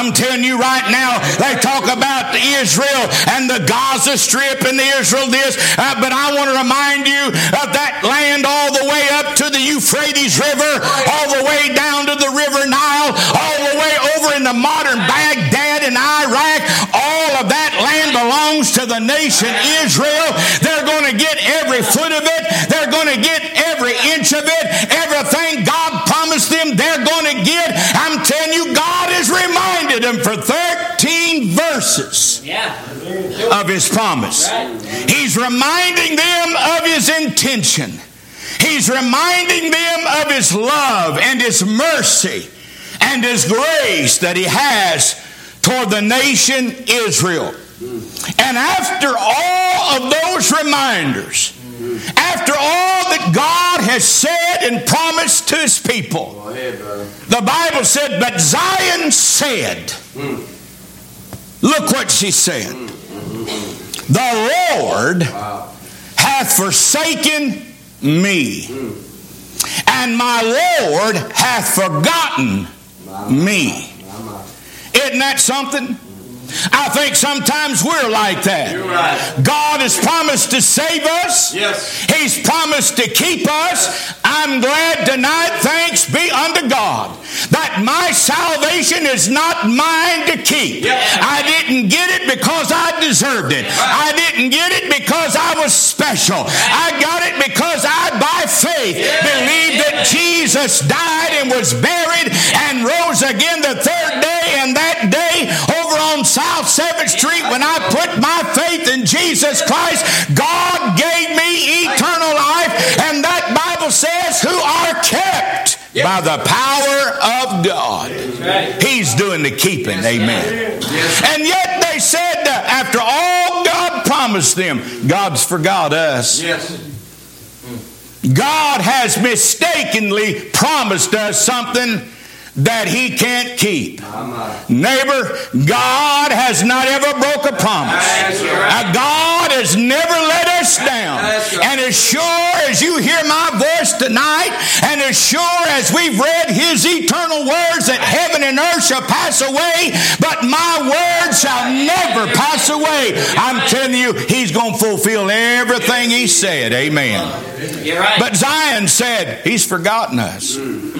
I'm telling you right now, they talk about Israel and the Gaza Strip and the Israel this, but I want to remind you of that land all the way up to the Euphrates River, all the way down to the River Nile, all the way over in the modern Baghdad and Iraq. All of that land belongs to the nation Israel. They're going to get every foot of it. They're going to get every inch of it. Everything God promised them, they're going to get. I'm telling you, God has reminded them for 13 verses of His promise. He's reminding them of His intention. He's reminding them of His love and His mercy and His grace that He has toward the nation Israel. And after all of those reminders, after all that God has said and promised to His people, the Bible said, but Zion said, look what she said, the Lord hath forsaken me, and my Lord hath forgotten me. Isn't that something? I think sometimes we're like that. You're right. God has promised to save us. Yes. He's promised to keep us. I'm glad tonight, thanks be unto God, that my salvation is not mine to keep. Yep. I didn't get it because I deserved it. I didn't get it because I was special. I got it because I, by faith, believed that Jesus died and was buried and rose again the third day. And that day, over on South 7th Street, when I put my faith in Jesus Christ, God gave me eternal life. And that Bible says, who are kept by the power of God. He's doing the keeping. Amen. And yet they said, after all God promised them, God's forgot us. God has mistakenly promised us something that He can't keep. Neighbor, God has not ever broke a promise. God has never let us down. And as sure as you hear my voice tonight, and as sure as we've read His eternal words, that heaven and earth shall pass away, but my word shall never pass away. I'm telling you, He's going to fulfill everything He said. Amen. But Zion said, He's forgotten us.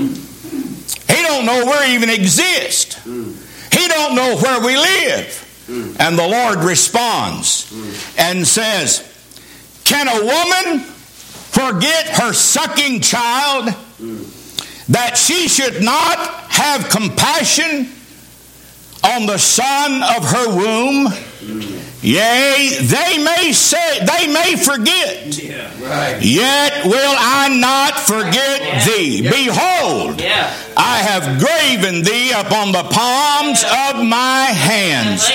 He don't know where we even exist. He don't know where we live. And the Lord responds and says, can a woman forget her sucking child, that she should not have compassion on the son of her womb? Yea, they may forget, yet will I not forget thee. Behold, I have graven thee upon the palms of my hands.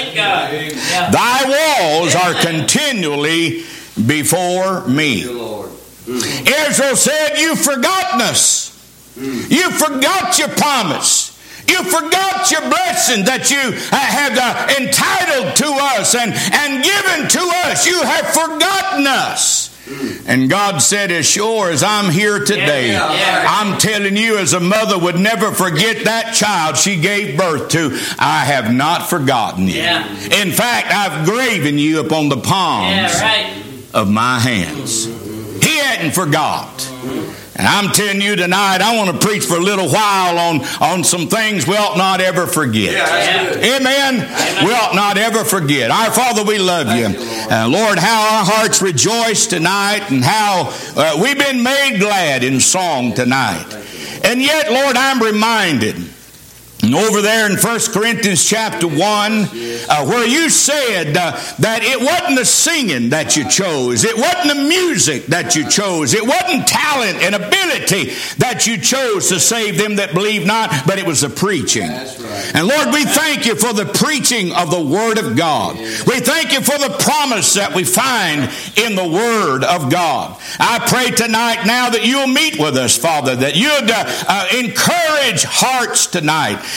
Thy walls are continually before me. Israel said, you've forgotten us. You forgot your promise. You forgot your blessing that you have entitled to us and given to us. You have forgotten us. And God said, as sure as I'm here today, I'm telling you, as a mother would never forget that child she gave birth to, I have not forgotten you. In fact, I've graven you upon the palms of my hands. He hadn't forgot. And I'm telling you tonight, I want to preach for a little while on some things we ought not ever forget. Amen. We ought not ever forget. Our Father, we love you. Lord, how our hearts rejoice tonight, and how we've been made glad in song tonight. And yet, Lord, I'm reminded over there in 1 Corinthians chapter 1, where you said that it wasn't the singing that you chose. It wasn't the music that you chose. It wasn't talent and ability that you chose to save them that believe not, but it was the preaching. And Lord, we thank you for the preaching of the Word of God. We thank you for the promise that we find in the Word of God. I pray tonight now that you'll meet with us, Father, that you'd encourage hearts tonight.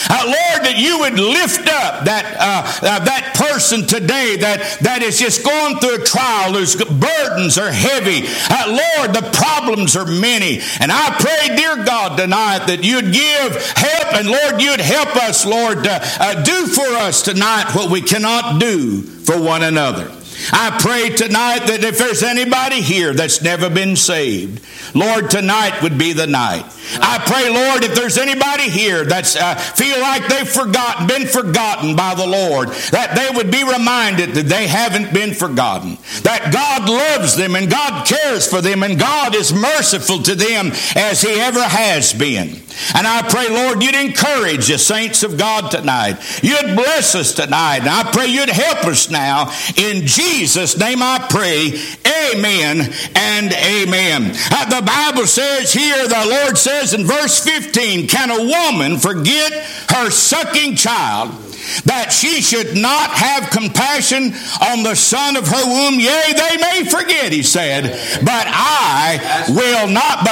Lord, that you would lift up that person today that is just going through a trial, whose burdens are heavy. Lord, the problems are many. And I pray, dear God, tonight that you'd give help, and Lord, you'd help us, Lord, do for us tonight what we cannot do for one another. I pray tonight that if there's anybody here that's never been saved, Lord, tonight would be the night. I pray, Lord, if there's anybody here that's feel like they've been forgotten by the Lord, that they would be reminded that they haven't been forgotten, that God loves them and God cares for them and God is merciful to them as He ever has been. And I pray, Lord, you'd encourage the saints of God tonight. You'd bless us tonight. And I pray you'd help us now. In Jesus' name I pray. Amen and amen. The Bible says here, the Lord says in verse 15, can a woman forget her sucking child, that she should not have compassion on the son of her womb? Yea, they may forget, he said, but will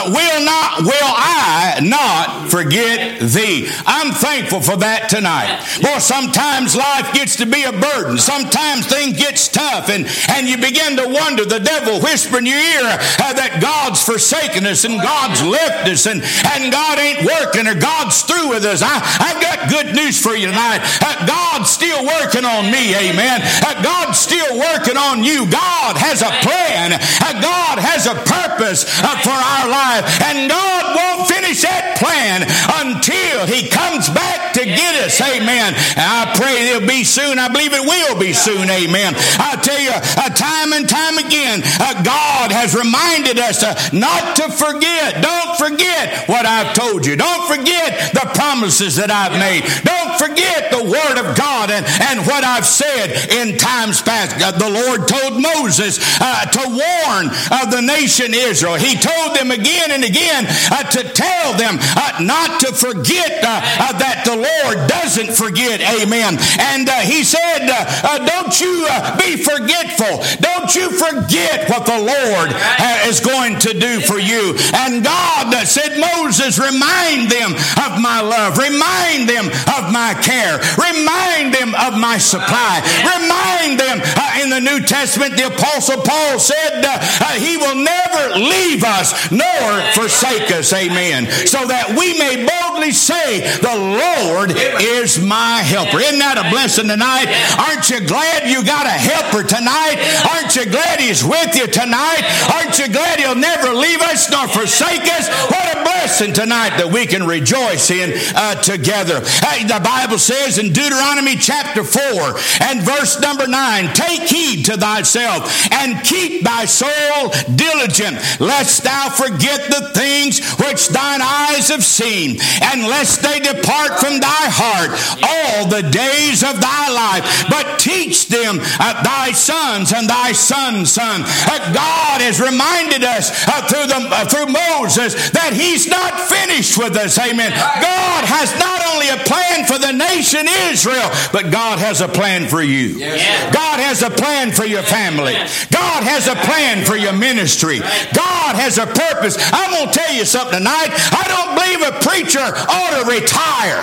I not forget thee. I'm thankful for that tonight. Boy, sometimes life gets to be a burden. Sometimes things get tough, and you begin to wonder, the devil whisper in your ear that God's forsaken us and God's left us and God ain't working or God's through with us. I've got good news for you tonight. God's still working on me, amen. God's still working on you. God has a plan. God has a purpose for our life, and God won't finish that plan until He comes back to get us, amen. And I pray it'll be soon. I believe it will be soon, amen. I tell you, time and time again, God has reminded us not to forget. Don't forget what I've told you. Don't forget the promises that I've made. Don't forget the Word of God and what I've said in times past. The Lord told Moses to warn the nation Israel. He told them again and again to tell them not to forget that the Lord doesn't forget, amen. And He said, don't you be forgetful. Don't you forget what the Lord is going to do for you. And God said, Moses, remind them of my love. Remind them of my care. Remind them of my supply. Remind them, in the New Testament, the Apostle Paul said He will never leave us nor forsake us, amen. So that we may boldly say, the Lord is my helper. Isn't that a blessing tonight? Aren't you glad you got a helper tonight? Aren't you glad He's with you tonight? Aren't you glad He'll never leave us nor forsake us? What a blessing tonight that we can rejoice in together. The Bible says in Deuteronomy chapter 4 and verse number 9, take heed to thyself and keep thy soul diligent, lest thou forget the things which thine eyes have seen, and lest they depart from thy heart all the days of thy life, but teach them thy sons and thy son's son. God has reminded us through Moses that He's not finished with us, amen. God has not only a plan for the nation Israel, but God has a plan for you. God has a plan for your family. God has a plan for your ministry. God has a purpose. I'm going to tell you something tonight. I don't believe a preacher ought to retire.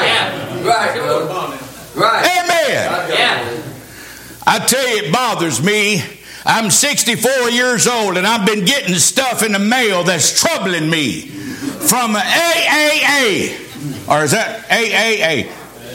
Right. Amen. I tell you, it bothers me. I'm 64 years old and I've been getting stuff in the mail that's troubling me from AAA. Or is that AAA?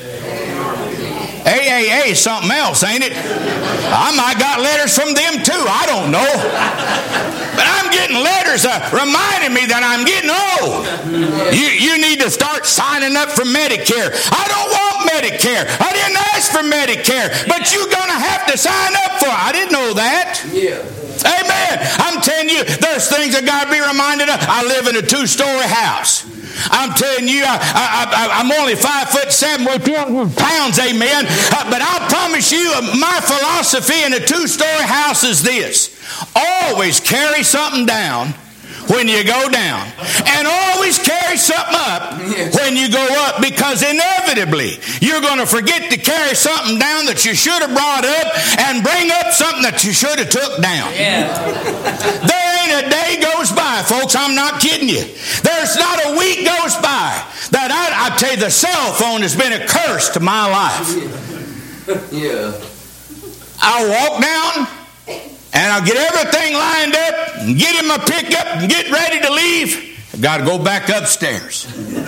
AAA is something else, ain't it? I might got letters from them too. I don't know. But I'm getting letters reminding me that I'm getting old. You need to start signing up for Medicare. I don't want Medicare. I didn't ask for Medicare. But you're going to have to sign up for it. I didn't know that. Yeah. Amen. I'm telling you, there's things that got to be reminded of. I live in a 2-story house. I'm telling you, I'm only 5'7" with 200 pounds, amen. But I promise you, my philosophy in a 2-story house is this: always carry something down when you go down, and always carry something up when you go up, because inevitably you're going to forget to carry something down that you should have brought up and bring up something that you should have took down. There ain't a day goes by, folks, I'm not kidding you. There's not a week goes by that I tell you, the cell phone has been a curse to my life. Yeah. I'll walk down and I'll get everything lined up and get in my pickup and get ready to leave. I've got to go back upstairs.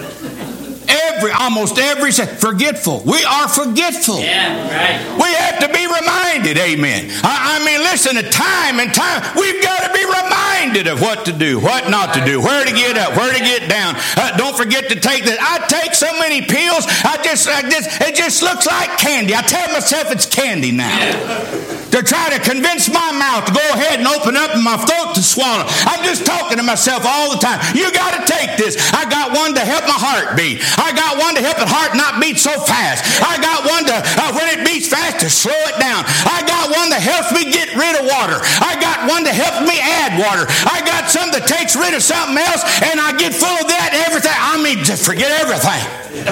Almost every forgetful. We are forgetful. Yeah, right. We have to be reminded, amen. I mean, listen, time and time, we've got to be reminded of what to do, what not to do, where to get up, where to get down. Don't forget to take this. I take so many pills, it just looks like candy. I tell myself it's candy now. To try to convince my mouth to go ahead and open up and my throat to swallow. I'm just talking to myself all the time. You got to take this. I got one to help my heart beat. I got one to help the heart not beat so fast. I got one to, when it beats fast, to slow it down. I got one that helps me get rid of water. I got one that helps me add water. I got some that takes rid of something else, and I get full of that and everything. I mean, just forget everything.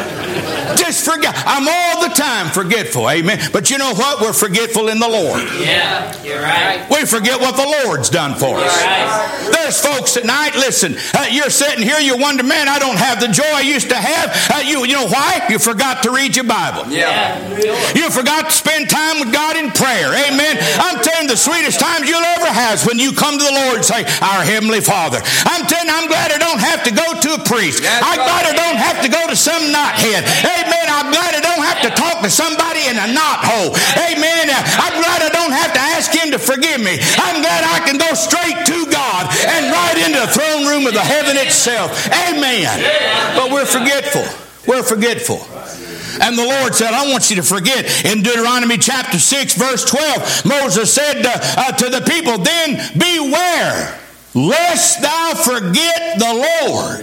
Just forget. I'm all the time forgetful, amen. But you know what? We're forgetful in the Lord. Yeah, you're right. We forget what the Lord's done for us. Right. There's folks tonight, listen, you're sitting here, you wonder, man, I don't have the joy I used to have. You know why? You forgot to read your Bible. Yeah. You forgot to spend time with God in prayer. Amen. I'm telling you, the sweetest times you'll ever have is when you come to the Lord and say, Our Heavenly Father. I'm telling you, I'm glad I don't have to go to a priest. I'm glad I don't have to go to some knothead. Amen. I'm glad I don't have to talk to somebody in a knothole. Amen. I'm glad I don't have to ask Him to forgive me. I'm glad I can go straight to God and right into the throne room of the heaven itself. Amen. But we're forgetful. We're forgetful. And the Lord said, I want you to forget. In Deuteronomy chapter 6, verse 12, Moses said to the people, Then beware, lest thou forget the Lord,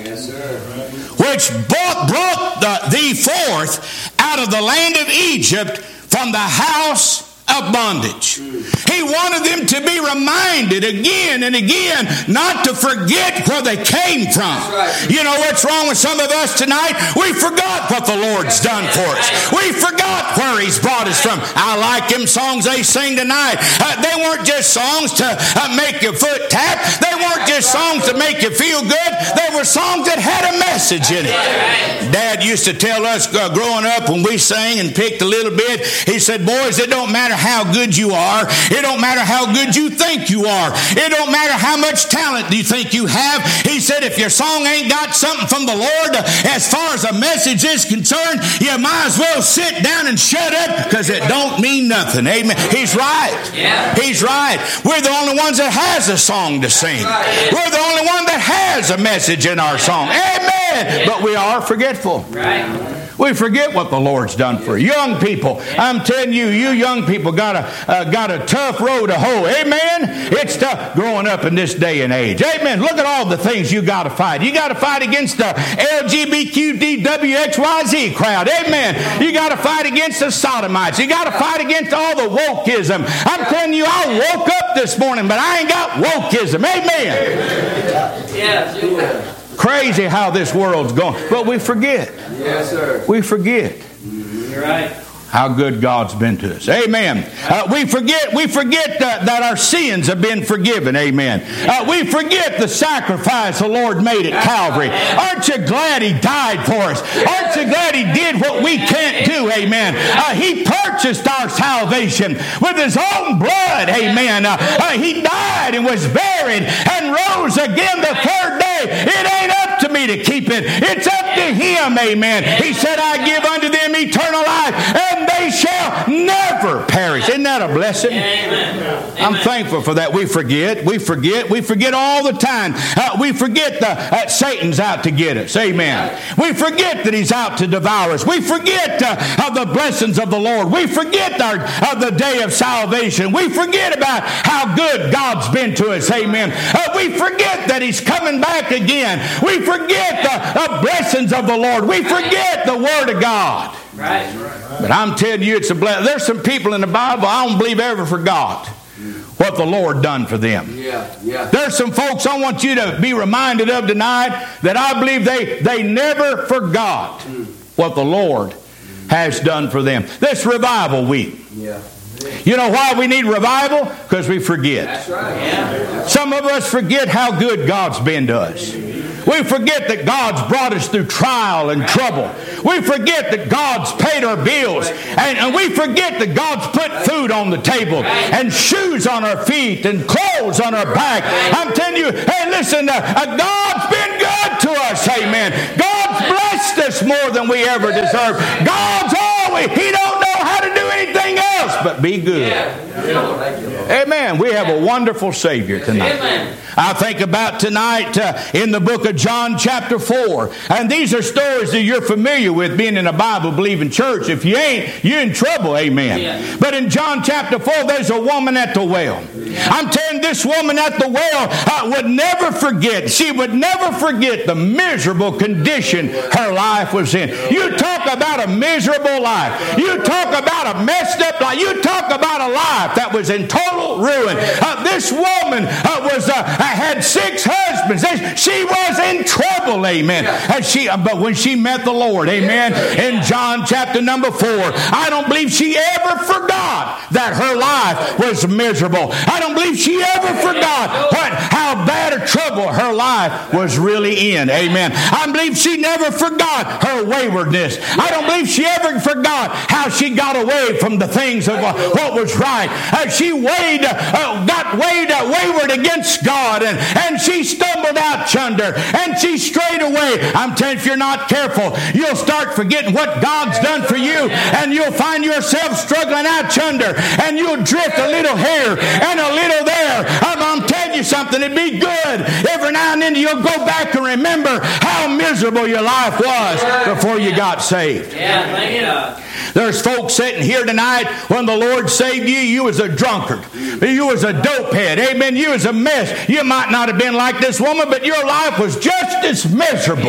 which brought thee forth out of the land of Egypt from the house of bondage. He wanted them to be reminded again and again not to forget where they came from. You know what's wrong with some of us tonight? We forgot what the Lord's done for us. We forgot where He's brought us from. I like them songs they sing tonight. They weren't just songs to make your foot tap. They weren't just songs to make you feel good. They were songs that had a message in it. Dad used to tell us growing up when we sang and picked a little bit, he said, boys, it don't matter how good you are. It don't matter how good you think you are. It don't matter how much talent you think you have. He said, if your song ain't got something from the Lord as far as a message is concerned, you might as well sit down and shut up because it don't mean nothing. Amen. He's right. Yeah. He's right. We're the only ones that has a song to sing. We're the only one that has a message in our song. Amen. But we are forgetful. Right. We forget what the Lord's done for you. Young people, I'm telling you, you young people got a tough road to hoe. Amen? It's tough growing up in this day and age. Amen. Look at all the things you got to fight. You got to fight against the LGBTQDWXYZ crowd. Amen. You got to fight against the sodomites. You got to fight against all the wokeism. I'm telling you, I woke up this morning, but I ain't got wokeism. Amen. Yeah. Crazy how this world's going. But we forget. Yes, sir. We forget. You're right. How good God's been to us. Amen. We forget that our sins have been forgiven. Amen. We forget the sacrifice the Lord made at Calvary. Aren't you glad He died for us? Aren't you glad He did what we can't do? Amen. He purchased our salvation with His own blood. Amen. He died and was buried and rose again the third day. It ain't up to me to keep it. It's up to Him. Amen. He said, I give unto them eternal life, and they shall never perish. Isn't that a blessing? Amen. I'm thankful for that. We forget all the time. We forget that Satan's out to get us. Amen. We forget that he's out to devour us. We forget the blessings of the Lord. We forget the day of salvation. We forget about how good God's been to us. Amen. We forget that He's coming back again. We forget the blessings of the Lord. We forget the Word of God. Right. But I'm telling you, it's a blessing. There's some people in the Bible I don't believe ever forgot what the Lord done for them. Yeah. There's some folks I want you to be reminded of tonight that I believe they never forgot what the Lord has done for them. This revival week. Yeah. You know why we need revival? Because we forget. That's right. Yeah. Some of us forget how good God's been to us. We forget that God's brought us through trial and trouble. We forget that God's paid our bills. And we forget that God's put food on the table and shoes on our feet and clothes on our back. I'm telling you, hey, listen, God's been good to us, amen. God's blessed us more than we ever deserve. God's always, He don't know how to do anything else but be good. Amen. We have a wonderful Savior tonight. Amen. I think about tonight in the book of John chapter 4. And these are stories that you're familiar with being in a Bible-believing church. If you ain't, you're in trouble. Amen. Yeah. But in John chapter 4, there's a woman at the well. I'm telling you, this woman at the well would never forget. She would never forget the miserable condition her life was in. You talk about a miserable life. You talk about a messed up life. You talk about a life that was in total ruin. This woman had 6 husbands. She was in trouble, amen. But when she met the Lord, amen, in John chapter number 4, I don't believe she ever forgot that her life was miserable. I don't believe she ever forgot how bad a trouble her life was really in, amen. I believe she never forgot her waywardness. I don't believe she ever forgot how she got away from the things of what was right. She got wayward against God, and she stumbled out yonder, and she strayed away. I'm telling you, if you're not careful, you'll start forgetting what God's done for you, and you'll find yourself struggling out yonder, and you'll drift a little here and a little there. I'm telling you something, it'd be good every now and then you'll go back and remember how miserable your life was before you got saved. Yeah, thank you. There's folks sitting here tonight, when the Lord saved you, you was a drunkard. You was a dopehead. Amen. You was a mess. You might not have been like this woman, but your life was just as miserable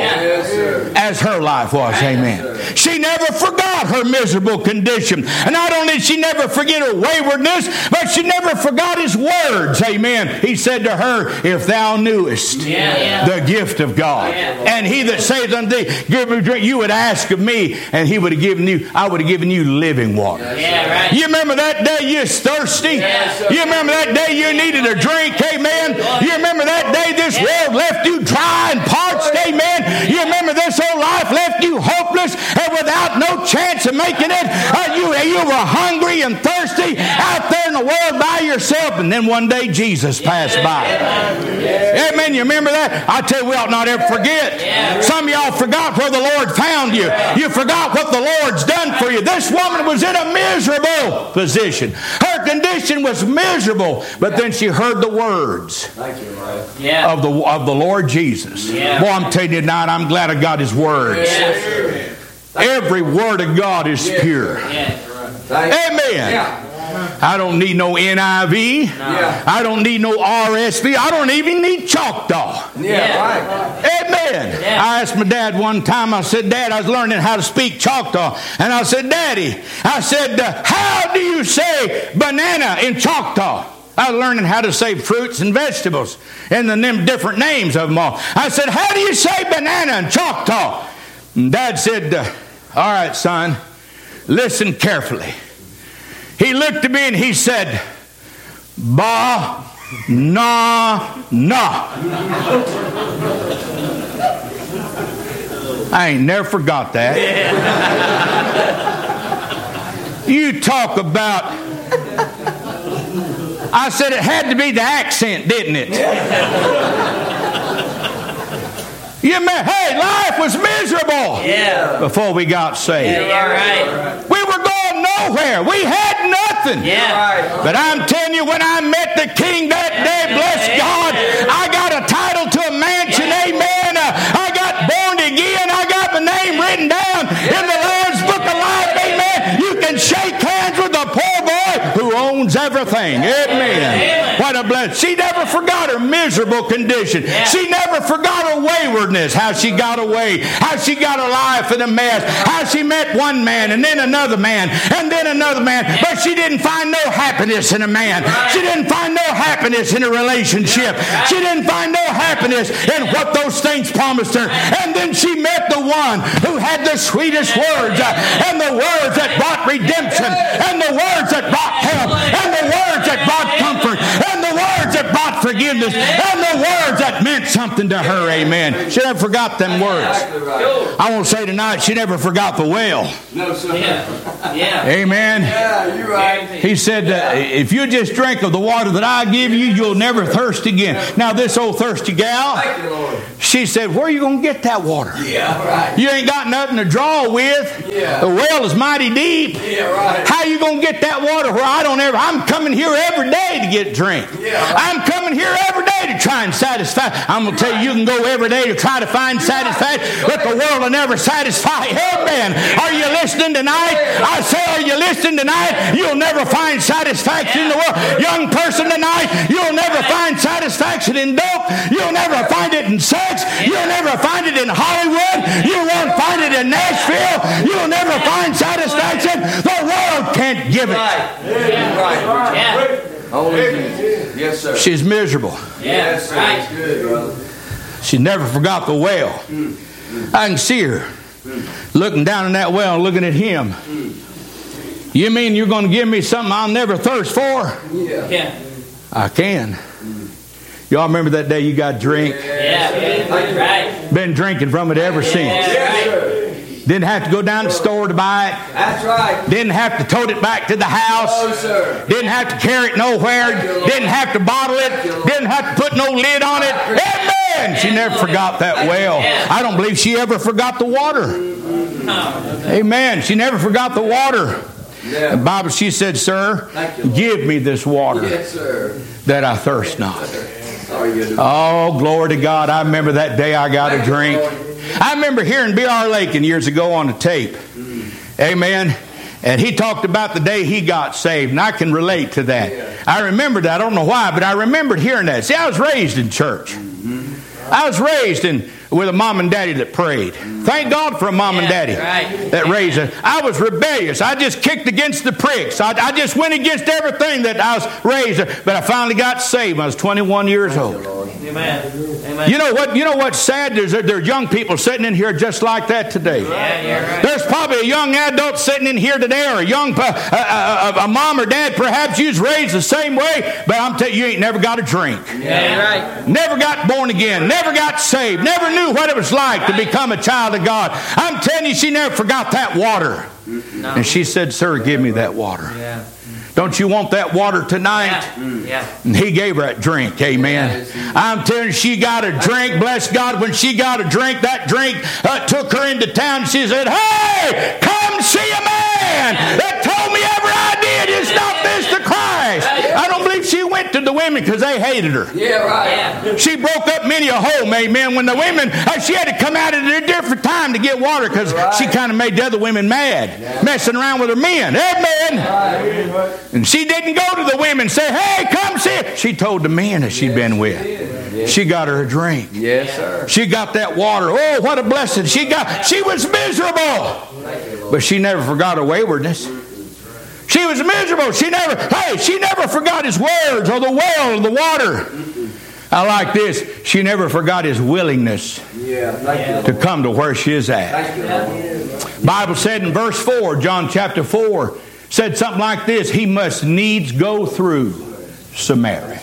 as her life was. Amen. She never forgot her miserable condition. And not only did she never forget her waywardness, but she never forgot His words. Amen. He said to her, if thou knewest the gift of God, and He that saith unto thee, give me drink, you would ask of me, and He would have given you, I would have given you living water. Yeah, right. You remember that day you was thirsty? You remember that day you needed a drink? Amen. You remember that day this world left you dry and parched? Amen. You remember this whole life left you hopeless and without no chance of making it? You were hungry and thirsty out there in the world by yourself, and then one day Jesus passed by. Amen. You remember that? I tell you, we ought not ever forget. Some of y'all forgot where the Lord found you. You forgot what the Lord's done for you. This woman was in a miserable position. Her condition was miserable, but then she heard the words of the Lord Jesus. Boy, I'm telling you tonight, I'm glad I got His words. Every word of God is pure. Amen. I don't need no NIV. I don't need no RSV. I don't even need Choctaw. Amen. I asked my dad one time, I said, Dad, I was learning how to speak Choctaw. And I said, Daddy, I said, how do you say banana in Choctaw? I was learning how to say fruits and vegetables and the different names of them all. I said, how do you say banana in Choctaw? And Dad said, all right, son, listen carefully. He looked at me and he said, ba, na, na. I ain't never forgot that. You talk about, I said it had to be the accent, didn't it? Hey, life was miserable before we got saved. We were going nowhere. We had nothing. But I'm telling you, when I met the King that day, bless God, I got a title to a mansion. Amen. I got born again. I got my name written down in the Lord's Book of Life. Amen. You can shake hands with the poor boy who owns everything. Amen. What a blessing. She never forgot her miserable condition. Yeah. She never forgot her waywardness, how she got away, how she got her life in a mess, how she met one man and then another man and then another man. But she didn't find no happiness in a man. She didn't find no happiness in a relationship. She didn't find no happiness in what those things promised her. And then she met the one who had the sweetest words and the words that brought redemption and the words that brought help and the words that brought comfort and the words that brought forgiveness and the words that meant something to her. Amen. She never forgot them words. I want to say tonight, she never forgot the well. No, sir. Amen. Yeah, you're right. He said, if you just drink of the water that I give you, you'll never thirst again. Now this old thirsty gal, Thank you, Lord. she said, where are you going to get that water? Yeah, right. You ain't got nothing to draw with. Yeah. The well is mighty deep. Yeah, right. How you going to get that water where I'm coming here every day to get drink. Yeah, right. I'm coming here every day to try and satisfy. I'm going to tell you, you can go every day to try to find satisfaction, but the world will never satisfy. Amen. Are you listening tonight? I say, are you listening tonight? You'll never find satisfaction in the world. Young person tonight, you'll never find satisfaction in dope. You'll never find it in sex. You'll never find it in Hollywood. You won't find it in Nashville. You'll never find satisfaction. The world can't give it. Right. Only Jesus. Yes, sir. She's miserable. Yes, sir. That's good, brother. She never forgot the well. I can see her looking down in that well and looking at him. You mean you're going to give me something I'll never thirst for? Yeah. I can. Y'all remember that day you got drink? Right. Been drinking from it ever since. Yes, sir. Didn't have to go down to the store to buy it. That's right. Didn't have to tote it back to the house. No, sir. Didn't have to carry it nowhere. Didn't have to bottle it. Didn't have to put no lid on it. Amen. She never forgot that well. I don't believe she ever forgot the water. Amen. She never forgot the water. Yeah. The Bible, she said, sir, give me this water Yes, sir. that I thirst not. Sorry, you do. Oh, glory to God. I remember that day I got a drink. I remember hearing B.R. Lakin years ago on the tape. Amen. And he talked about the day he got saved, and I can relate to that. I remember that. I don't know why, but I remembered hearing that. See, I was raised in church. I was raised with a mom and daddy that prayed. Thank God for a mom and daddy that raised us. I was rebellious. I just kicked against the pricks. I just went against everything that I was raised. But I finally got saved when I was 21 years old. Amen. You know what's sad? There's young people sitting in here just like that today. There's probably a young adult sitting in here today, or a young a mom or dad. Perhaps you was raised the same way, but I'm telling you, you ain't never got a drink. Never got born again. Never got saved. Never knew what it was like to become a child of God. I'm telling you, she never forgot that water. No. And she said, sir, give me that water. Don't you want that water tonight? And he gave her that drink. Amen. I'm telling you, she got a drink. Bless God. When she got a drink, that drink took her into town. She said, hey, come see a man that told me every I did is not this to Christ. I don't believe she went to the women because they hated her. She broke up many a home. Amen. When the women, she had to come out at a different time to get water because she kind of made the other women mad, messing around with her men. Amen. And she didn't go to the women and say, hey, come see it. She told the men that she'd been with. She got her a drink. Yes, sir. She got that water. Oh, what a blessing. She was miserable. But she never forgot her waywardness. She was miserable. She never forgot his words or the well or the water. I like this. She never forgot his willingness to come to where she is at. Bible said in verse 4, John chapter 4, said something like this: he must needs go through Samaria.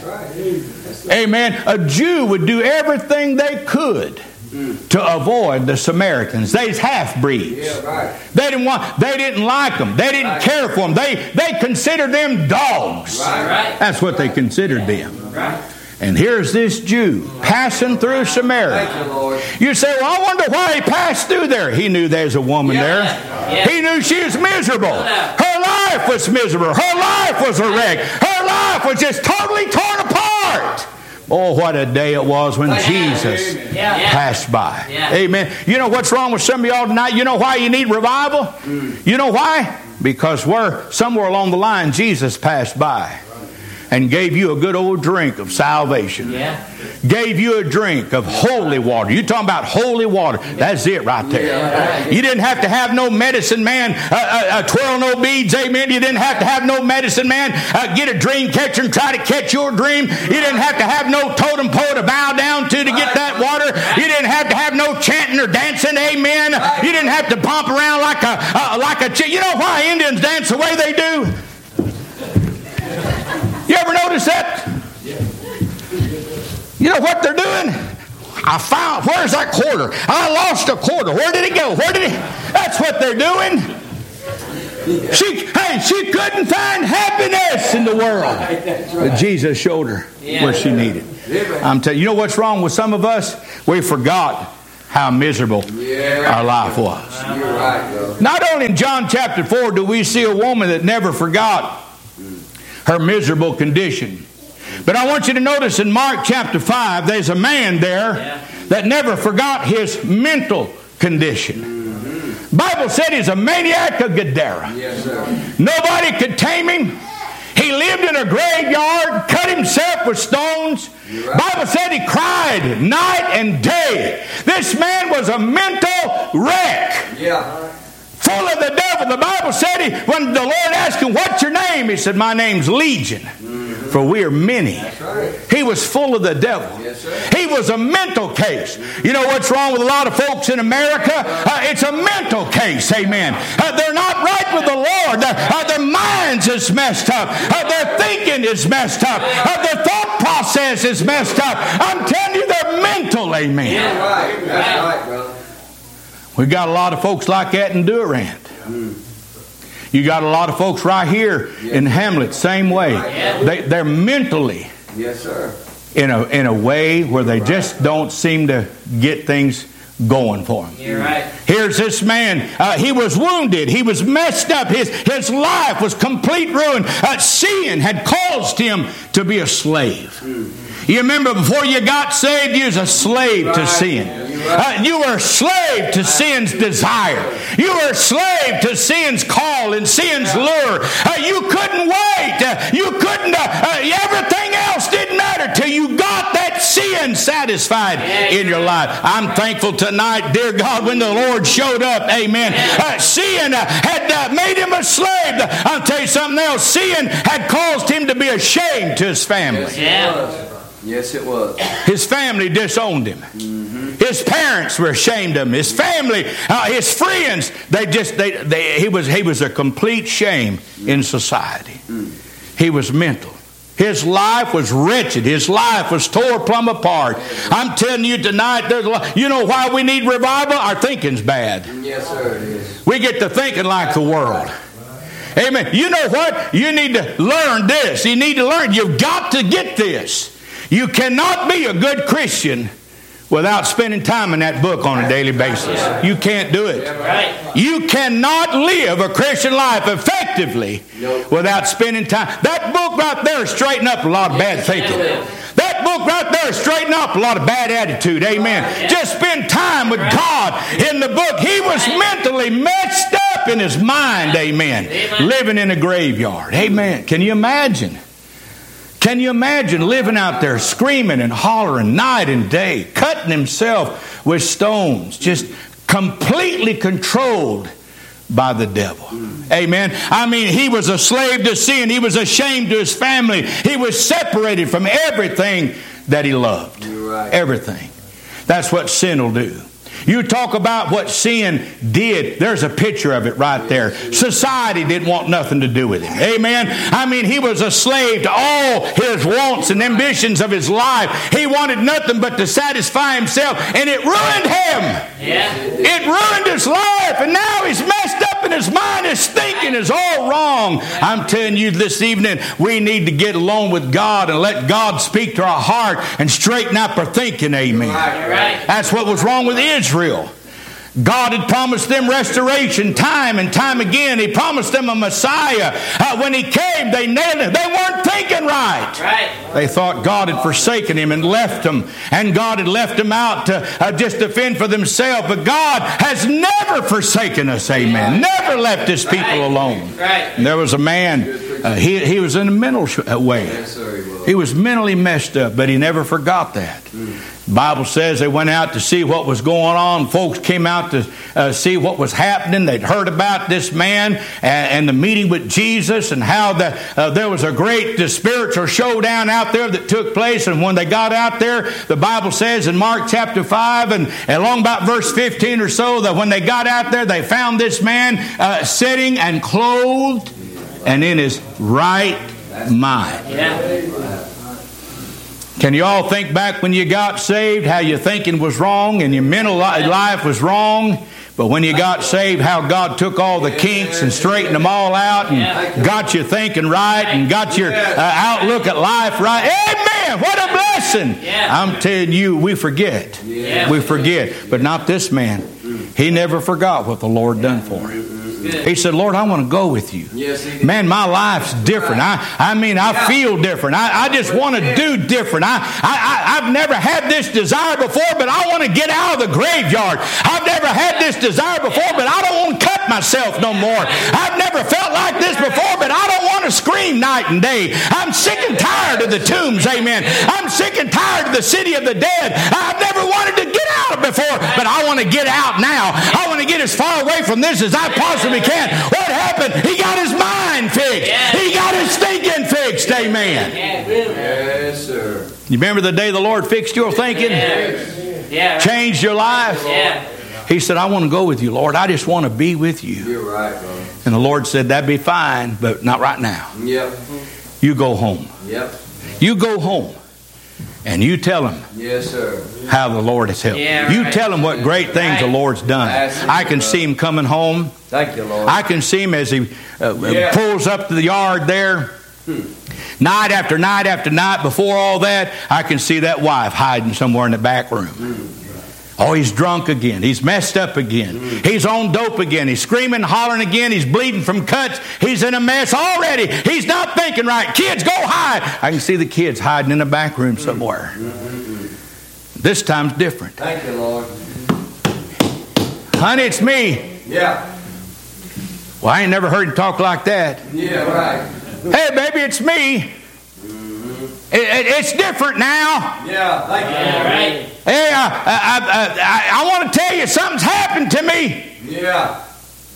Amen. A Jew would do everything they could to avoid the Samaritans. They's half-breeds. They didn't like them. They didn't care for them. They considered them dogs. That's what they considered them. And here's this Jew passing through Samaria. You say, well, I wonder why he passed through there. He knew there's a woman there. He knew she was miserable. Her life was miserable. Her life was a wreck. Her life was just totally torn apart. Oh, what a day it was when Jesus passed by. Amen. You know what's wrong with some of y'all tonight? You know why you need revival? You know why? Because somewhere along the line, Jesus passed by. and gave you a good old drink of salvation. Yeah. Gave you a drink of holy water. You're talking about holy water. That's it right there. You didn't have to have no medicine man twirl no beads. Amen. You didn't have to have no medicine man get a dream catcher and try to catch your dream. You didn't have to have no totem pole to bow down to get that water. You didn't have to have no chanting or dancing. Amen. You didn't have to bump around like a chick. You know why Indians dance the way they do? You ever notice that? You know what they're doing? I found, where's that quarter? I lost a quarter. Where did it go? That's what they're doing. She couldn't find happiness in the world. But Jesus showed her what she needed. I'm telling you, know what's wrong with some of us? We forgot how miserable our life was. You're right, though. Not only in John chapter 4 do we see a woman that never forgot her miserable condition, but I want you to notice in Mark chapter 5, there's a man there that never forgot his mental condition. Bible said he's a maniac of Gadara. Yes, sir. Nobody could tame him. He lived in a graveyard, cut himself with stones. Bible said he cried night and day. This man was a mental wreck. Yeah. Full of the devil. The Bible said when the Lord asked him, what's your name? He said, my name's Legion, for we are many. Right. He was full of the devil. Yes, sir. He was a mental case. You know what's wrong with a lot of folks in America? It's a mental case. Amen. They're not right with the Lord. Their minds is messed up. Their thinking is messed up. Their thought process is messed up. I'm telling you, they're mental. Amen. You're right. That's right, brother. We got a lot of folks like that in Durant. You got a lot of folks right here in Hamlet, same way. They're mentally Yes, sir. in a way where they just don't seem to get things going for him. You're right. Here's this man. He was wounded. He was messed up. His life was complete ruin. Sin had caused him to be a slave. You remember before you got saved, you was a slave to sin. You were a slave to sin's desire. You were a slave to sin's call and sin's lure. You couldn't wait. You couldn't. Everything else didn't matter till you got that sin satisfied in your life. I'm thankful tonight, dear God, when the Lord showed up. Amen. Sin had made him a slave. I'll tell you something else. Sin had caused him to be ashamed to his family. Yes, it was. His family disowned him. His parents were ashamed of him. His family, his friends, he was a complete shame in society. He was mental. His life was wretched. His life was tore plumb apart. I'm telling you tonight, you know why we need revival? Our thinking's bad. Yes, sir, it is. We get to thinking like the world. Amen. You know what? You need to learn this. You need to learn. You've got to get this. You cannot be a good Christian without spending time in that book on a daily basis. You can't do it. You cannot live a Christian life effectively without spending time. That book right there straighten up a lot of bad thinking. That book right there straighten up a lot of bad attitude. Amen. Just spend time with God in the book. He was mentally messed up in his mind. Amen. Living in a graveyard. Amen. Can you imagine? Can you imagine living out there screaming and hollering night and day, cutting himself with stones, just completely controlled by the devil? Amen. I mean, he was a slave to sin. He was ashamed to his family. He was separated from everything that he loved. Everything. That's what sin will do. You talk about what sin did. There's a picture of it right there. Society didn't want nothing to do with him. Amen. I mean, he was a slave to all his wants and ambitions of his life. He wanted nothing but to satisfy himself, and it ruined him. It ruined his life, and now he's messed up in his mind. His thinking is all wrong. I'm telling you this evening, we need to get alone with God and let God speak to our heart and straighten up our thinking. Amen. That's what was wrong with Israel. God had promised them restoration time and time again. He promised them a Messiah. When he came, they nailed it. They weren't thinking right. They thought God had forsaken him and left them. And God had left them out to just to fend for themselves. But God has never forsaken us. Amen. Never left his people alone. And there was a man He was in a mental way. Yes, sir, he was. He was mentally messed up, but he never forgot that. The Bible says they went out to see what was going on. Folks came out to see what was happening. They'd heard about this man and the meeting with Jesus and how there was a great spiritual showdown out there that took place. And when they got out there, the Bible says in Mark chapter 5 and along about verse 15 or so, that when they got out there, they found this man sitting and clothed and in his right mind. Yeah. Can you all think back when you got saved, how your thinking was wrong and your mental life was wrong? But when you got saved, how God took all the kinks and straightened them all out and got you thinking right and got your outlook at life right. Amen! What a blessing! I'm telling you, we forget. We forget. But not this man. He never forgot what the Lord done for him. He said, Lord, I want to go with you. Man, my life's different. I feel different. I just want to do different. I've never had this desire before, but I want to get out of the graveyard. I've never had this desire before, but I don't want to cut myself no more. I've never felt like this before, but I don't want to scream night and day. I'm sick and tired of the tombs, amen. I'm sick and tired of the city of the dead. I've never wanted to get out before, but I want to get out now. I want to get as far away from this as I possibly can. What happened? He got his mind fixed. He got his thinking fixed. Amen. Yes, sir. You remember the day the Lord fixed your thinking? Changed your life? He said, I want to go with you, Lord. I just want to be with you. You're right, brother. And the Lord said, that'd be fine, but not right now. Yep. You go home. Yep. You go home. And you tell him Yes, sir. how the Lord has helped. You tell him what great things the Lord's done. I can see him coming home. Thank you, Lord. I can see him as he pulls up to the yard there. Night after night after night. Before all that, I can see that wife hiding somewhere in the back room. Oh, he's drunk again. He's messed up again. He's on dope again. He's screaming, hollering again. He's bleeding from cuts. He's in a mess already. He's not thinking right. Kids, go hide. I can see the kids hiding in the back room somewhere. This time's different. Thank you, Lord. Honey, it's me. Yeah. Well, I ain't never heard him talk like that. Yeah, right. Hey, baby, it's me. It's different now. Yeah, thank you. Right. Hey, I want to tell you something's happened to me. Yeah.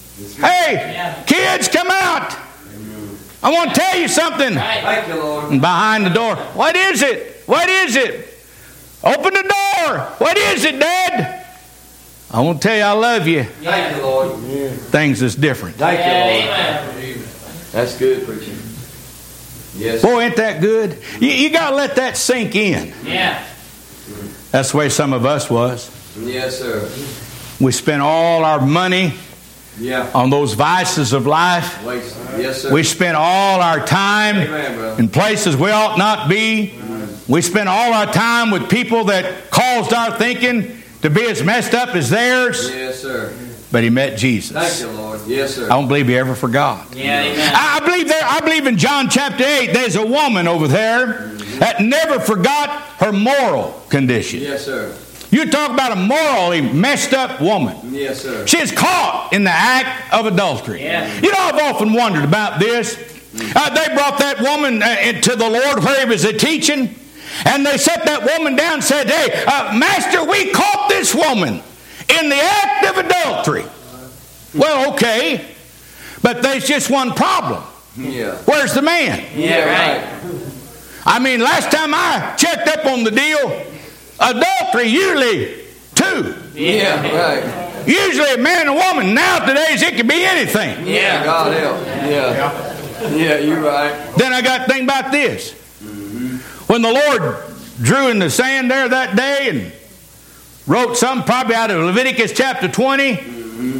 Hey, kids, come out. I want to tell you something. Thank you, Lord. And behind the door, what is it? What is it? Open the door. What is it, Dad? I want to tell you I love you. Thank you, Lord. Things is different. Thank you, Lord. That's good preaching. Yes. Boy, ain't that good? You got to let that sink in. Yeah. That's the way some of us was. Yes, sir. We spent all our money on those vices of life. Yes, sir. We spent all our time in places we ought not be. We spent all our time with people that caused our thinking to be as messed up as theirs. Yes, sir. But he met Jesus. Thank you, Lord. Yes, sir. I don't believe he ever forgot. Yeah, amen. I believe in John chapter 8, there's a woman over there that never forgot her moral condition. Yes, sir. You talk about a morally messed up woman. Yes, sir. She is caught in the act of adultery. Yeah. You know, I've often wondered about this. They brought that woman to the Lord where he was teaching, and they set that woman down and said, hey, Master, we caught this woman in the act of adultery. Well, okay, but there's just one problem. Yeah. Where's the man? Yeah, right. I mean, last time I checked up on the deal, adultery usually two. Yeah, right. Usually a man and a woman. Nowadays it can be anything. Yeah, God help. Yeah. Yeah, you're right. Then I got to think about this. When the Lord drew in the sand there that day and wrote something probably out of Leviticus chapter 20.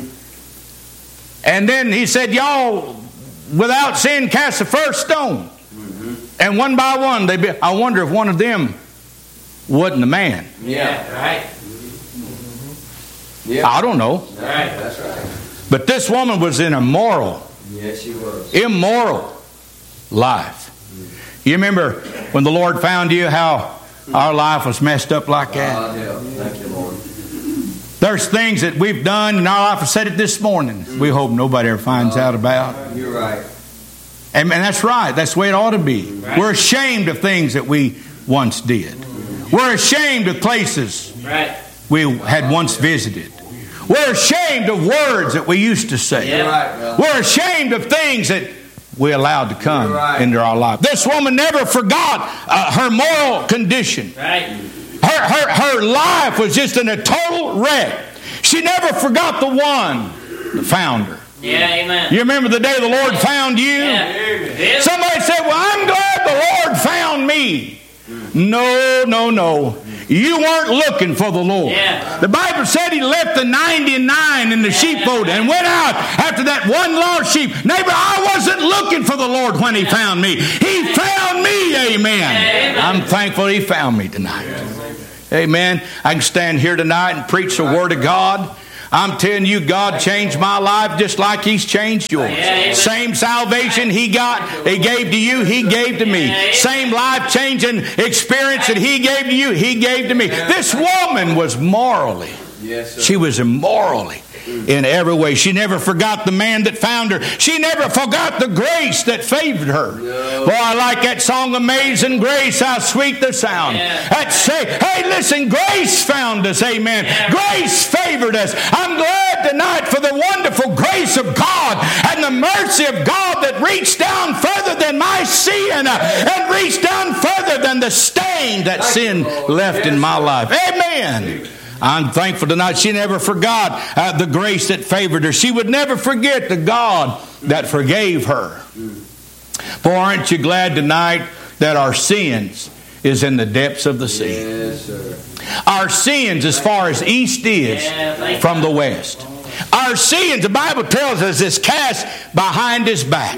And then he said, y'all, without sin, cast the first stone. And one by one, I wonder if one of them wasn't the man. Yeah, right. Yeah. I don't know. Right. That's right. But this woman was in a Yes, she was. immoral life. You remember when the Lord found you, how our life was messed up like that? God help. Thank you, Lord. There's things that we've done in our life. I said it this morning. We hope nobody ever finds out about. You're right. And that's right. That's the way it ought to be. Right. We're ashamed of things that we once did. We're ashamed of places we had once visited. We're ashamed of words that we used to say. We're ashamed of things that we allowed to come into our life. This woman never forgot her moral condition. Her life was just in a total wreck. She never forgot the one that found her. Yeah, amen. You remember the day the Lord found you? Yeah. Somebody said, well, I'm glad the Lord found me. No. You weren't looking for the Lord. Yeah. The Bible said he left the 99 in the sheepfold and went out after that one lost sheep. Neighbor, I wasn't looking for the Lord when he found me. He found me, amen. I'm thankful he found me tonight. Amen. I can stand here tonight and preach the Word of God. I'm telling you, God changed my life just like He's changed yours. Same salvation He gave to you, He gave to me. Same life-changing experience that He gave to you, He gave to me. This woman was morally. She was immorally in every way. She never forgot the man that found her. She never forgot the grace that favored her. Boy, I like that song, Amazing Grace, how sweet the sound. That say, hey, listen, grace found us, amen. Grace favored us. I'm glad tonight for the wonderful grace of God and the mercy of God that reached down further than my sin and reached down further than the stain that sin left in my life. Amen. I'm thankful tonight she never forgot the grace that favored her. She would never forget the God that forgave her. Boy, aren't you glad tonight that our sins is in the depths of the sea? Yes, sir. Our sins as far as east is from the west. Our sins, the Bible tells us, is cast behind His back.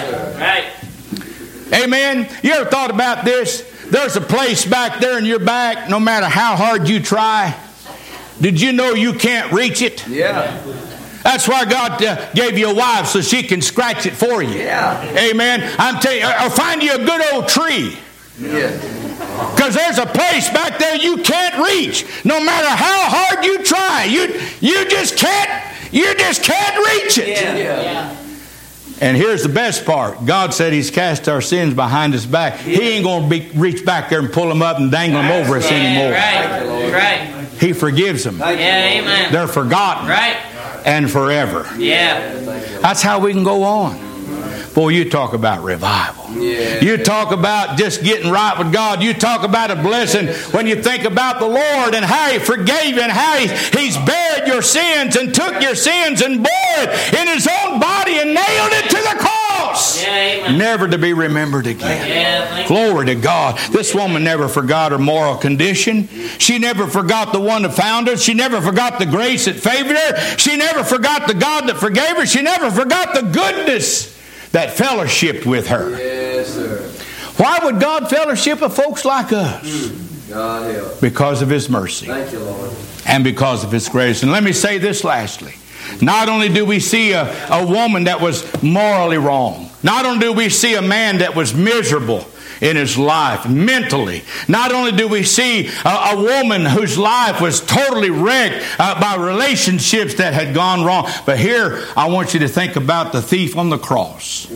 Amen. You ever thought about this? There's a place back there in your back, no matter how hard you try. Did you know you can't reach it? Yeah. That's why God gave you a wife so she can scratch it for you. Yeah. Amen. I'm telling you, or find you a good old tree. Yeah. Because there's a place back there you can't reach. No matter how hard you try, you just can't reach it. Yeah. And here's the best part. God said He's cast our sins behind His back. He ain't going to reach back there and pull them up and dangle them over us anymore. Right. He forgives them. Amen. They're forgotten. And forever. That's how we can go on. Boy, you talk about revival. You talk about just getting right with God. You talk about a blessing when you think about the Lord and how He forgave you and how He's buried your sins and took your sins and bore it in His own body and nailed it to the cross. Never to be remembered again. Glory to God. This woman never forgot her moral condition. She never forgot the one that found her. She never forgot the grace that favored her. She never forgot the God that forgave her. She never forgot the goodness that fellowshiped with her. Yes, sir. Why would God fellowship with folks like us? God help. Because of His mercy. Thank you, Lord. And because of His grace. And let me say this lastly. Not only do we see a woman that was morally wrong. Not only do we see a man that was miserable in his life mentally. Not only do we see a woman whose life was totally wrecked by relationships that had gone wrong. But here I want you to think about the thief on the cross.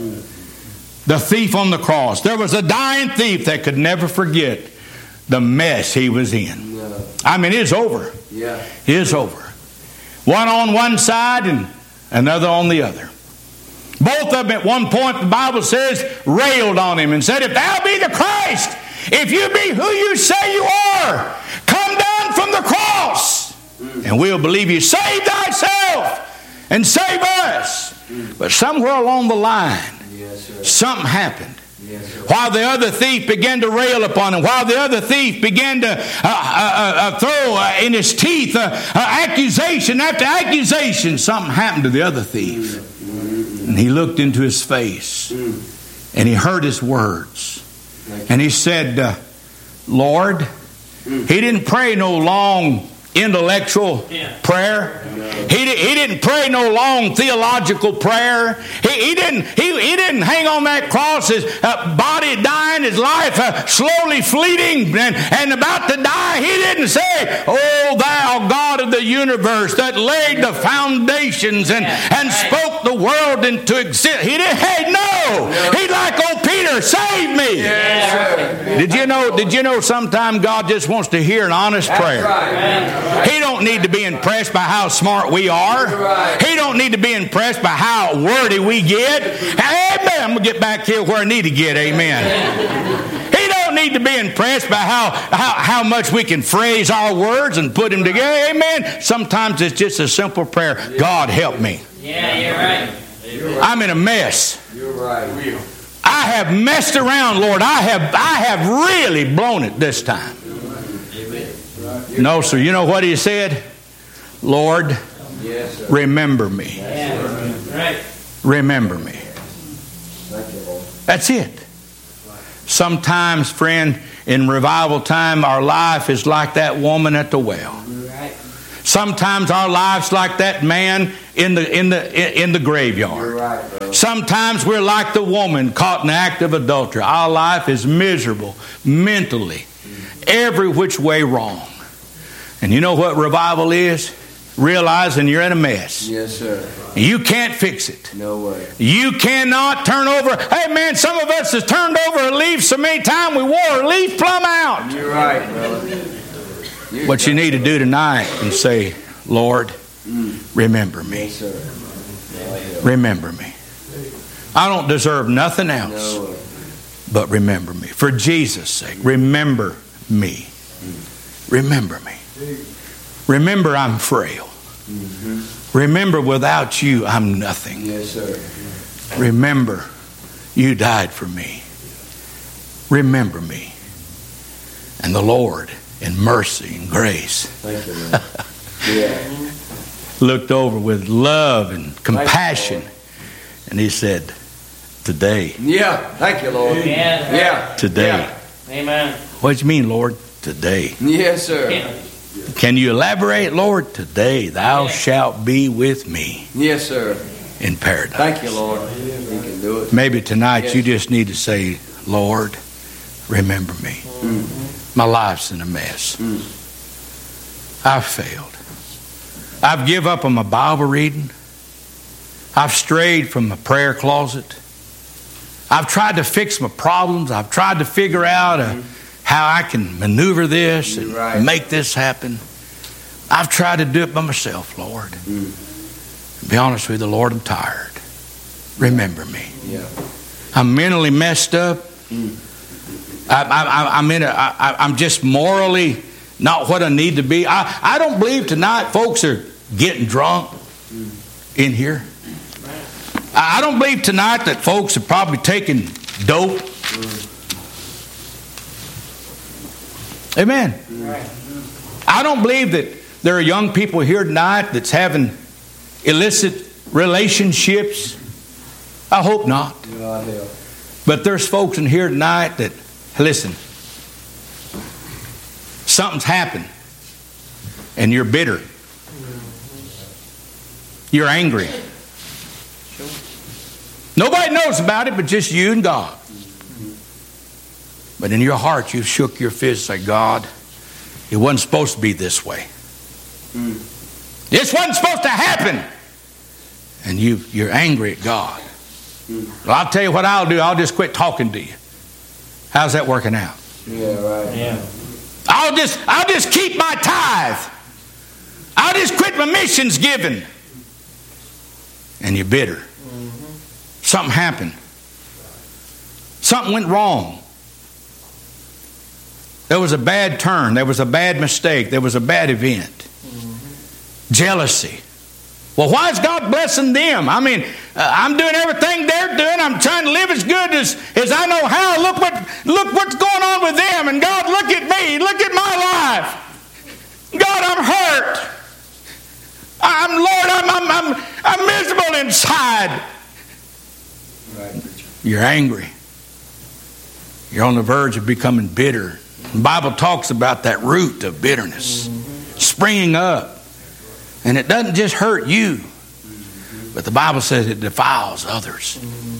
The thief on the cross. There was a dying thief that could never forget the mess he was in. I mean, it's over. Yeah. It's over. One on one side and another on the other. Both of them at one point, the Bible says, railed on Him and said, if Thou be the Christ, if You be who You say You are, come down from the cross and we'll believe You. Save Thyself and save us. But somewhere along the line, something happened. While the other thief began to rail upon him, while the other thief began to throw in his teeth accusation after accusation, something happened to the other thief. And he looked into his face and he heard his words. And he said, Lord, he didn't pray no long intellectual prayer. He didn't pray no long theological prayer. He didn't hang on that cross, his body dying, his life slowly fleeting and about to die. He didn't say, "Oh, thou God of the universe that laid the foundations and spoke the world into existence." He didn't. Hey, no. He like old Peter, "Save me." Did you know sometimes God just wants to hear an honest prayer? He don't need to be impressed by how smart we are. He don't need to be impressed by how wordy we get. Amen. I'm going to get back here where I need to get. Amen. He don't need to be impressed by how much we can phrase our words and put them together. Amen. Sometimes it's just a simple prayer. God, help me. Yeah, you're right. I'm in a mess. You're right. I have messed around, Lord. I have really blown it this time. No, sir. You know what he said? "Lord, remember me." Remember me. That's it. Sometimes, friend, in revival time, our life is like that woman at the well. Sometimes our life's like that man in the graveyard. Sometimes we're like the woman caught in the act of adultery. Our life is miserable, mentally, every which way wrong. And you know what revival is? Realizing you're in a mess. Yes, sir. You can't fix it. No way. You cannot turn over. Hey, man, some of us has turned over a leaf so many times we wore a leaf plumb out. You're right, brother. What you need to do tonight is say, "Lord, remember me. Yes, sir. Remember me. I don't deserve nothing else, but remember me. For Jesus' sake, remember me. Remember me. Remember I'm frail. Remember without you I'm nothing. Yes, sir. Remember you died for me. Remember me." And the Lord, in mercy and grace, Thank you, Lord. Yeah. looked over with love and compassion, and he said, "Today." Yeah. Thank you, Lord. Yeah. Today. Amen. What do you mean, Lord? Today. Yes, sir. Can you elaborate, Lord? Today thou shalt be with me Yes, sir. in paradise. Thank you, Lord. You can do it. Maybe tonight you just need to say, "Lord, remember me. My life's in a mess. I've failed. I've give up on my Bible reading. I've strayed from my prayer closet. I've tried to fix my problems. I've tried to figure out how I can maneuver this and make this happen. I've tried to do it by myself, Lord. To be honest with you, Lord, I'm tired. Remember me. Yeah. I'm mentally messed up. I'm just morally not what I need to be. I don't believe tonight folks are getting drunk in here. I don't believe tonight that folks are probably taking dope. Amen. I don't believe that there are young people here tonight that's having illicit relationships. I hope not. But there's folks in here tonight that, listen, something's happened and you're bitter. You're angry. Nobody knows about it but just you and God. But in your heart you've shook your fist and said, "God, it wasn't supposed to be this way. This wasn't supposed to happen." And you're angry at God. Well, I'll tell you what I'll do. I'll just quit talking to you. How's that working out? Yeah, right. Yeah. I'll just keep my tithe. I'll just quit my missions giving. And you're bitter. Something happened. Something went wrong. There was a bad turn. There was a bad mistake. There was a bad event. Jealousy. Well, why is God blessing them? I mean, I'm doing everything they're doing. I'm trying to live as good as I know how. Look what's going on with them. And God, look at me. Look at my life. God, I'm hurt. I'm miserable inside. You're angry. You're on the verge of becoming bitter. The Bible talks about that root of bitterness. springing up. And it doesn't just hurt you, but the Bible says it defiles others.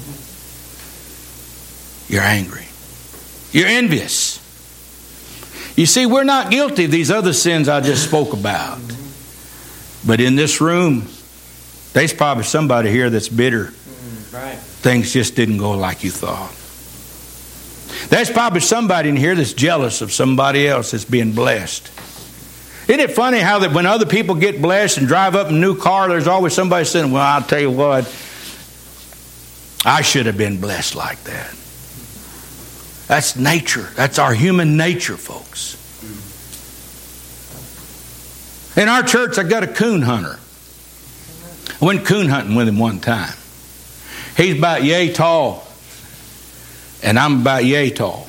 You're angry. You're envious. You see, we're not guilty of these other sins I just spoke about. But in this room, there's probably somebody here that's bitter. Right. Things just didn't go like you thought. There's probably somebody in here that's jealous of somebody else that's being blessed. Isn't it funny how that when other people get blessed and drive up in a new car, there's always somebody saying, well, I'll tell you what, I should have been blessed like that. That's nature. That's our human nature, folks. In our church, I got a coon hunter. I went coon hunting with him one time. He's about yay tall, and I'm about yay tall.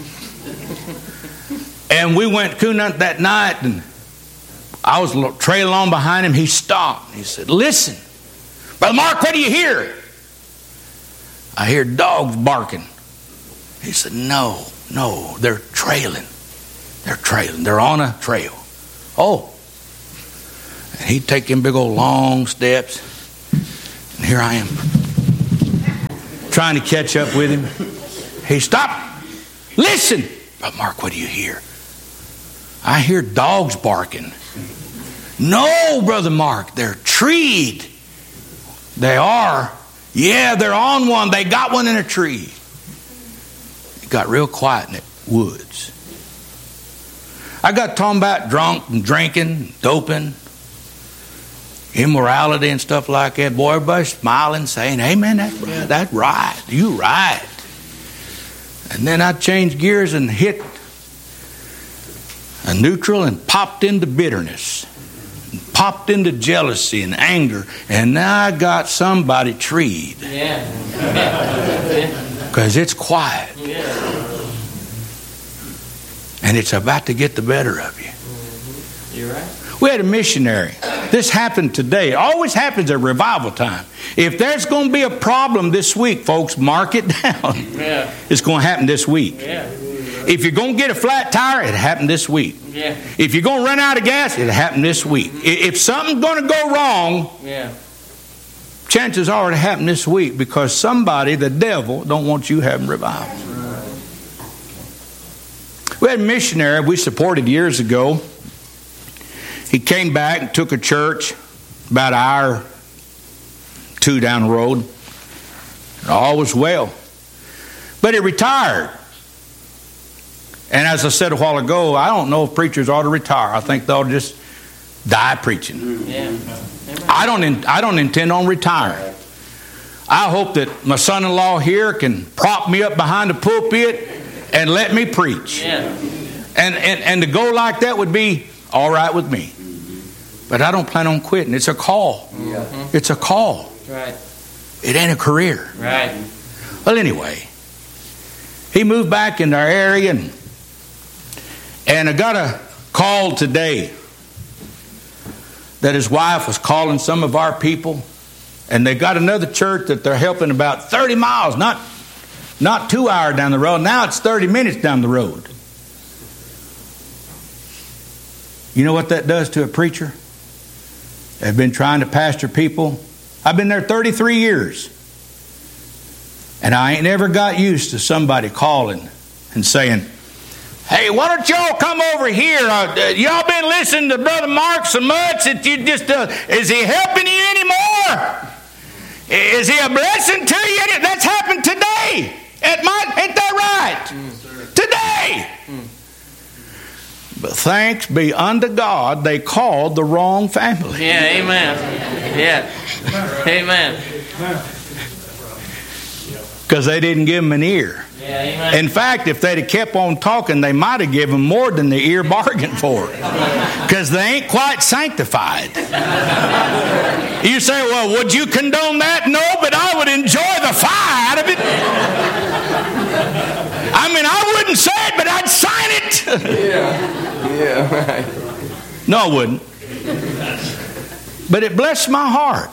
And we went coon hunting that night, and I was trailing on behind him. He stopped. He said, listen, Brother Mark, what do you hear? I hear dogs barking. He said, no, they're trailing. They're trailing. They're on a trail. Oh. And he'd take them big old long steps. And here I am, trying to catch up with him. He stopped. Listen. Brother Mark, what do you hear? I hear dogs barking. No, Brother Mark, they're treed. They are. Yeah, they're on one. They got one in a tree. It got real quiet in the woods. I got talking about drunk and drinking, doping, immorality and stuff like that. Boy, everybody's smiling, saying, amen, that's right, that's right, you right. And then I changed gears and hit a neutral and popped into bitterness. Popped into jealousy and anger, and now I got somebody treed. Yeah. Because it's quiet. Yeah. And it's about to get the better of you. Mm-hmm. You're right. We had a missionary. This happened today. It always happens at revival time. If there's going to be a problem this week, folks, mark it down. Yeah. It's going to happen this week. Yeah. If you're going to get a flat tire, it happened this week. Yeah. If you're going to run out of gas, it happened this week. If something's going to go wrong, yeah, chances are it happened this week because somebody, the devil, don't want you having revival. We had a missionary we supported years ago. He came back and took a church about an hour or two down the road. All was well. But he retired. And as I said a while ago, I don't know if preachers ought to retire. I think they ought to just die preaching. yeah. I don't intend on retiring. I hope that my son-in-law here can prop me up behind the pulpit and let me preach. Yeah. And to go like that would be all right with me. But I don't plan on quitting. It's a call. Yeah. It's a call. Right. It ain't a career. Right. Well, anyway, he moved back in our area, and I got a call today that his wife was calling some of our people, and they got another church that they're helping about 30 miles, not 2 hours down the road. Now it's 30 minutes down the road. You know what that does to a preacher? They've been trying to pastor people. I've been there 33 years. And I ain't never got used to somebody calling and saying, hey, why don't y'all come over here? Y'all been listening to Brother Mark so much that you just, is he helping you anymore? Is he a blessing to you? That's happened today. Ain't that right? Today. But thanks be unto God, they called the wrong family. Yeah, amen. Yeah. Amen. Because they didn't give him an ear. Yeah, amen. In fact, if they'd have kept on talking, they might have given more than the ear bargained for. Because they ain't quite sanctified. You say, well, would you condone that? No, but I would enjoy the fire out of it. I mean, I wouldn't say it, but I'd sign it. Yeah, right. No, I wouldn't. But it blessed my heart.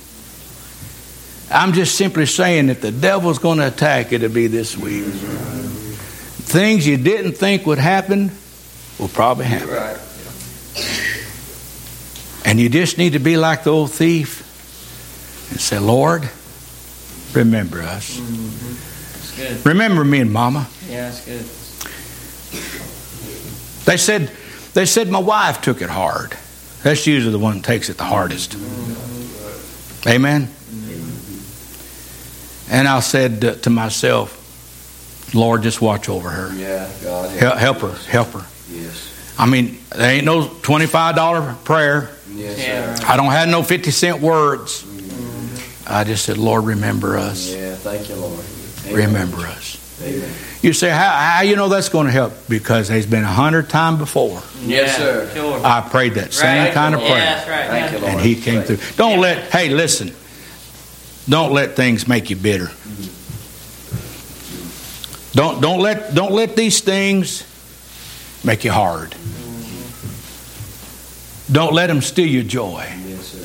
I'm just simply saying if the devil's going to attack, it'll be this week. Things you didn't think would happen will probably happen. Right. And you just need to be like the old thief and say, Lord, remember us. That's good. Remember me and Mama. Yeah, that's good. They said my wife took it hard. That's usually the one that takes it the hardest. Amen? And I said to myself, Lord, just watch over her. Yeah, God. Help her. Yes. I mean, there ain't no $25 prayer. Yes, Yeah, sir. right. I don't have no 50-cent words. I just said, Lord, remember us. Yeah, thank you, Lord. Amen. Remember us. Amen. You say, how you know that's going to help? Because there's been 100 times before Yes, sir. Sure. I prayed that same Right. kind of Yeah, prayer. that's right. Thank you, Lord. And He came through. Hey, listen. Don't let things make you bitter. Don't let these things make you hard. Don't let them steal your joy. Yes, sir.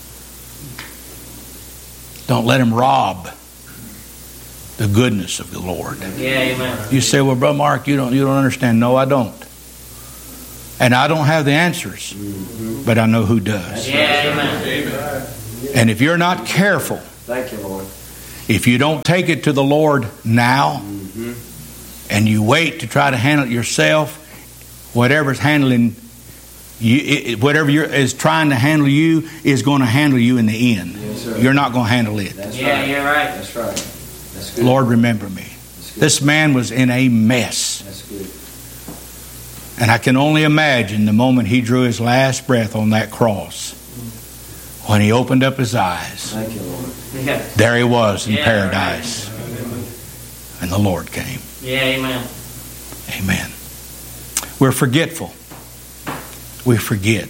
Don't let them rob the goodness of the Lord. Yeah, amen. You say, well, Brother Mark, you don't understand. No, I don't. And I don't have the answers, but I know who does. Yeah, amen. And if you're not careful, Thank you, Lord. if you don't take it to the Lord now, and you wait to try to handle it yourself, whatever's handling you, whatever is trying to handle you is going to handle you in the end. Yes, sir. You're not going to handle it. That's Yeah, right. you're right. That's right. That's good. Lord, remember me. That's good. This man was in a mess. That's good. And I can only imagine the moment he drew his last breath on that cross, when he opened up his eyes, Thank you, Lord. Yeah, there he was in Yeah, paradise. And the Lord came. yeah, amen. Amen. We're forgetful. We forget.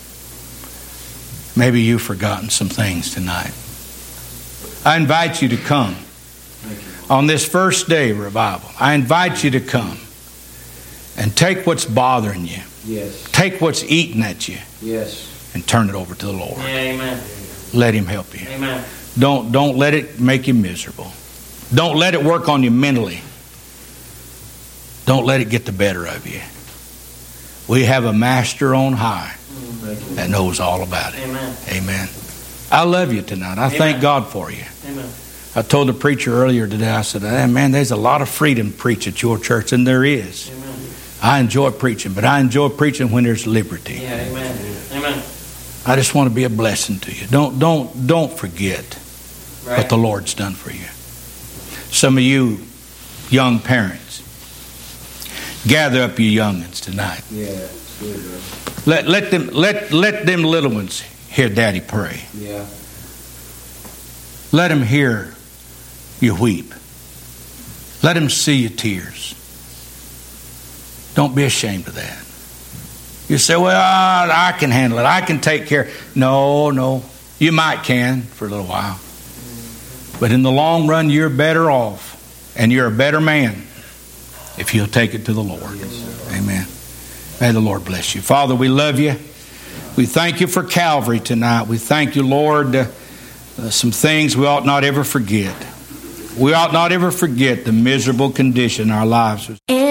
Maybe you've forgotten some things tonight. I invite you to come Thank you. on this first day of revival. I invite you to come and take what's bothering you. Yes. Take what's eating at you Yes. and turn it over to the Lord. Yeah, amen. Let Him help you. Amen. Don't let it make you miserable. Don't let it work on you mentally. Don't let it get the better of you. We have a master on high Thank you. that knows all about it. Amen. Amen. I love you tonight. I thank Amen. God for you. Amen. I told the preacher earlier today, I said, man, there's a lot of freedom to preach at your church, and there is. Amen. I enjoy preaching, but I enjoy preaching when there's liberty. Yeah, amen. Amen. I just want to be a blessing to you. Don't forget Right. what the Lord's done for you. Some of you young parents, gather up your young'uns tonight. Yeah. It's good, brother. Let them little ones hear Daddy pray. Yeah. Let them hear you weep. Let them see your tears. Don't be ashamed of that. You say, well, I can handle it. I can take care. No. You might can for a little while. But in the long run, you're better off. And you're a better man if you'll take it to the Lord. Amen. May the Lord bless you. Father, we love you. We thank you for Calvary tonight. We thank you, Lord, some things we ought not ever forget. We ought not ever forget the miserable condition our lives was.